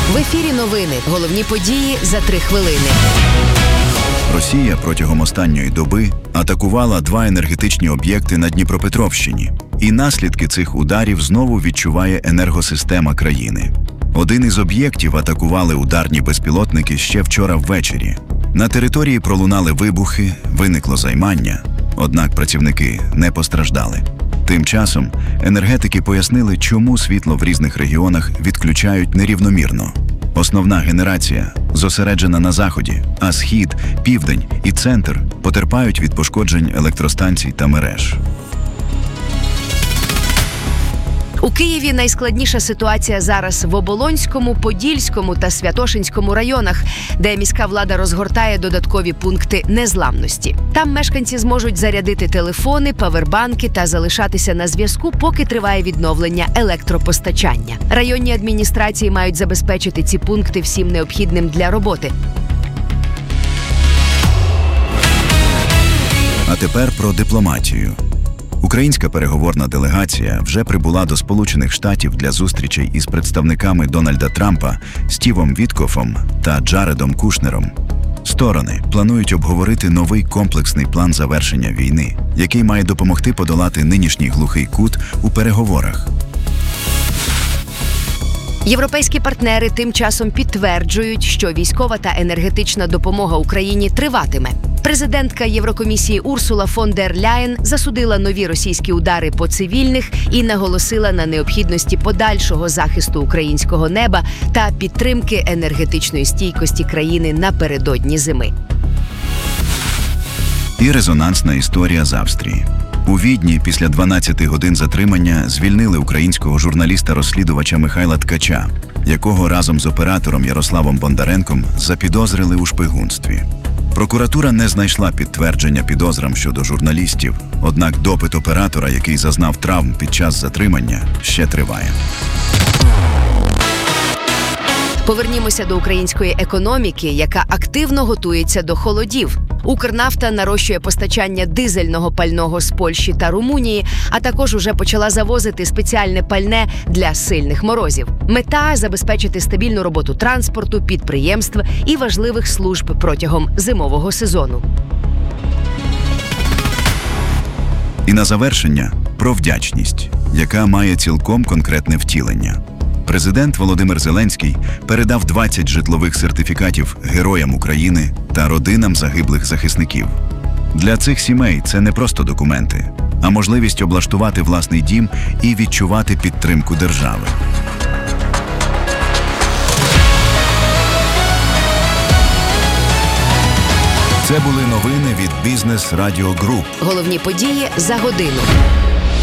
В ефірі новини. Головні події за 3 хвилини. Росія протягом останньої доби атакувала 2 енергетичні об'єкти на Дніпропетровщині. І наслідки цих ударів знову відчуває енергосистема країни. Один із об'єктів атакували ударні безпілотники ще вчора ввечері. На території пролунали вибухи, виникло займання, однак працівники не постраждали. Тим часом енергетики пояснили, чому світло в різних регіонах відключають нерівномірно. Основна генерація зосереджена на заході, а схід, південь і центр потерпають від пошкоджень електростанцій та мереж. У Києві найскладніша ситуація зараз в Оболонському, Подільському та Святошинському районах, де міська влада розгортає додаткові пункти незламності. Там мешканці зможуть зарядити телефони, павербанки та залишатися на зв'язку, поки триває відновлення електропостачання. Районні адміністрації мають забезпечити ці пункти всім необхідним для роботи. А тепер про дипломатію. Українська переговорна делегація вже прибула до Сполучених Штатів для зустрічей із представниками Дональда Трампа, Стівом Віткофом та Джаредом Кушнером. Сторони планують обговорити новий комплексний план завершення війни, який має допомогти подолати нинішній глухий кут у переговорах. Європейські партнери тим часом підтверджують, що військова та енергетична допомога Україні триватиме. Президентка Єврокомісії Урсула фон дер Ляєн засудила нові російські удари по цивільних і наголосила на необхідності подальшого захисту українського неба та підтримки енергетичної стійкості країни напередодні зими. І резонансна історія з Австрії. У Відні після 12 годин затримання звільнили українського журналіста-розслідувача Михайла Ткача, якого разом з оператором Ярославом Бондаренком запідозрили у шпигунстві. Прокуратура не знайшла підтвердження підозрам щодо журналістів, однак допит оператора, який зазнав травм під час затримання, ще триває. Повернімося до української економіки, яка активно готується до холодів. Укрнафта нарощує постачання дизельного пального з Польщі та Румунії, а також уже почала завозити спеціальне пальне для сильних морозів. Мета – забезпечити стабільну роботу транспорту, підприємств і важливих служб протягом зимового сезону. І на завершення – про вдячність, яка має цілком конкретне втілення. Президент Володимир Зеленський передав 20 житлових сертифікатів героям України та родинам загиблих захисників. Для цих сімей це не просто документи, а можливість облаштувати власний дім і відчувати підтримку держави. Це були новини від Business Radio Group. Головні події за годину.